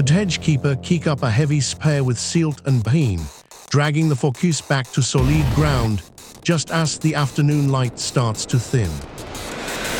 The hedgekeeper kick up a heavy spear with Silt and Bean, dragging the focus back to solid ground just as the afternoon light starts to thin.